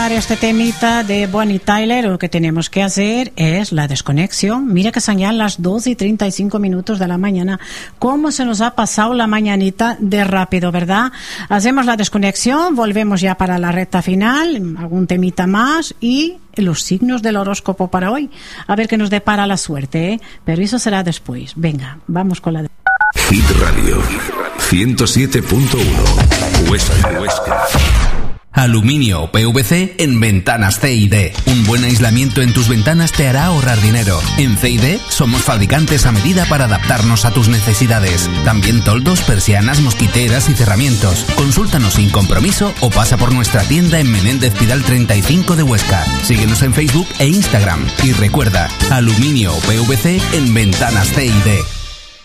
Este temita de Bonnie Tyler, lo que tenemos que hacer es la desconexión. Mira que son ya las 2:35 de la mañana. ¿Cómo se nos ha pasado la mañanita de rápido, verdad? Hacemos la desconexión, volvemos ya para la recta final, algún temita más y los signos del horóscopo para hoy. A ver qué nos depara la suerte, ¿eh? Pero eso será después. Venga, vamos con la... Hit Radio 107.1 Huesca. Aluminio PVC en ventanas C&D. Un buen aislamiento en tus ventanas te hará ahorrar dinero. En C&D somos fabricantes a medida para adaptarnos a tus necesidades. También toldos, persianas, mosquiteras y cerramientos. Consúltanos sin compromiso o pasa por nuestra tienda en Menéndez Pidal 35 de Huesca. Síguenos en Facebook e Instagram. Y recuerda, aluminio PVC en ventanas C&D.